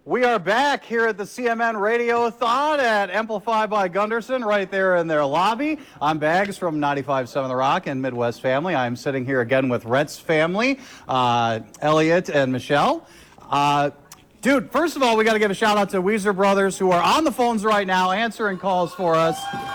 We are back here at the CMN Radiothon at Amplify by Gunderson, right there in their lobby. I'm Bags from 95.7 The Rock and Midwest Family. I'm sitting here again with Rhett's family, Elliot and Michelle. Dude, first of all, we got to give a shout out to Weezer Brothers, who are on the phones right now answering calls for us.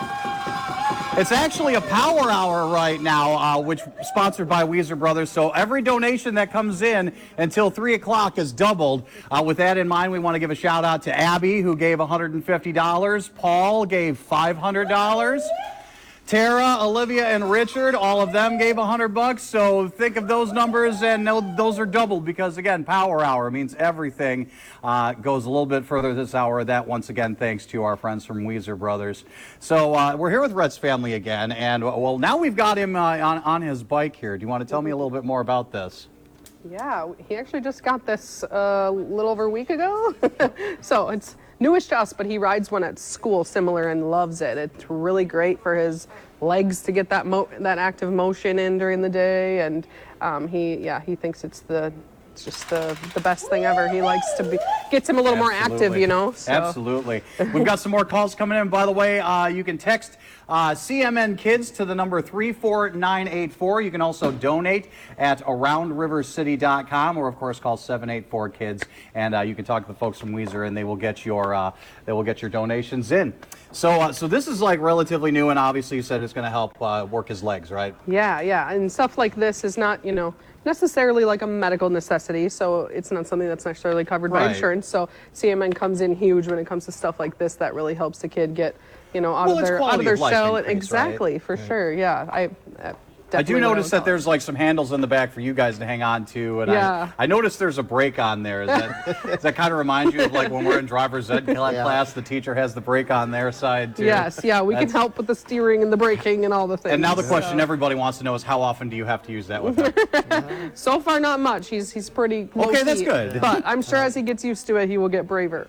It's actually a power hour right now, which is sponsored by Weezer Brothers. So every donation that comes in until 3 o'clock is doubled. With that in mind, we want to give a shout out to Abby, who gave $150. Paul gave $500. Tara, Olivia, and Richard, all of them gave $100. So think of those numbers, and those are doubled because, again, power hour means everything goes a little bit further this hour. That, once again, thanks to our friends from Weezer Brothers. So we're here with Rhett's family again, and, well, now we've got him on his bike here. Do you want to tell me a little bit more about this? Yeah, he actually just got this a little over a week ago. So it's newish to us, but he rides one at school similar and loves it. It's really great for his legs to get that active motion in during the day, and he thinks it's just the best thing ever. He likes to gets him a little more active, you know. So. Absolutely. We've got some more calls coming in. By the way, you can text CMN Kids to the number 34984. You can also donate at aroundrivercity.com, or of course call 784-KIDS, and you can talk to the folks from Weezer, and they will get your donations in. So this is like relatively new, and obviously you said it's going to help work his legs, right? Yeah, and stuff like this is not, necessarily like a medical necessity, so it's not something that's necessarily covered by insurance. So CMN comes in huge when it comes to stuff like this that really helps the kid get, out of their shell. Exactly, right? For sure. Yeah, I do notice that there's like some handles in the back for you guys to hang on to, and I noticed there's a brake on there. Does that kind of remind you of like when we're in driver's ed class, the teacher has the brake on their side too? Yes, we can help with the steering and the braking and all the things. And now the question everybody wants to know is how often do you have to use that with him? So far, not much. He's pretty low okay. Key, that's good. But I'm sure as he gets used to it, he will get braver.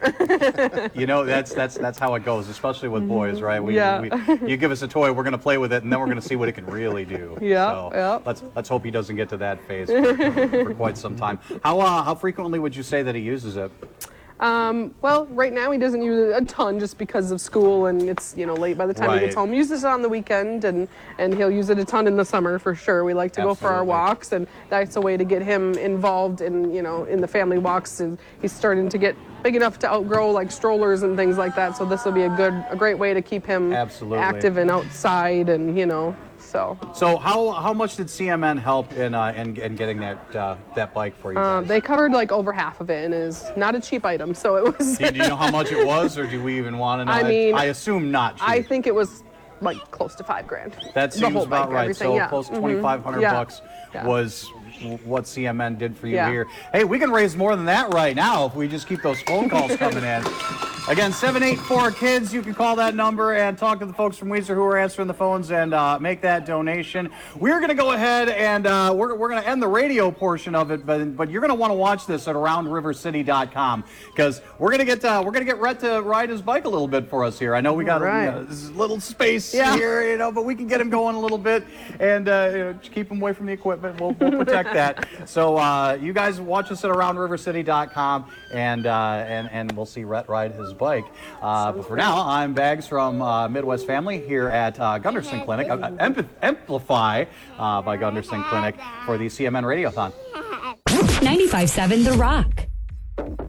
That's how it goes, especially with boys, right? You give us a toy, we're going to play with it, and then we're going to see what it can really do. Yeah. Let's hope he doesn't get to that phase for quite some time. How frequently would you say that he uses it? Well, right now he doesn't use it a ton just because of school, and it's late by the time he gets home. He uses it on the weekend, and he'll use it a ton in the summer for sure. We like to go for our walks, and that's a way to get him involved in in the family walks. And he's starting to get big enough to outgrow like strollers and things like that. So this will be a great way to keep him active and outside, and So how much did CMN help in getting that bike for you guys? They covered like over half of it, and is not a cheap item. So it was. Do you know how much it was, or do we even want to know? I mean, I assume not cheap. I think it was like close to $5,000. That seems about right. So close to $2,500 was what CMN did for you here. Hey, we can raise more than that right now if we just keep those phone calls coming in. Again, 784-KIDS, you can call that number and talk to the folks from Weezer who are answering the phones and make that donation. We're going to go ahead and we're going to end the radio portion of it, but you're going to want to watch this at aroundrivercity.com because we're going to get Rhett to ride his bike a little bit for us here. I know we got this little space here, but we can get him going a little bit and keep him away from the equipment. We'll protect that. So you guys watch us at aroundrivercity.com and we'll see Rhett ride his bike. But for now, I'm Bags from Midwest Family here at Gunderson Clinic, Amplify by Gunderson Clinic for the CMN Radiothon. 95.7 The Rock.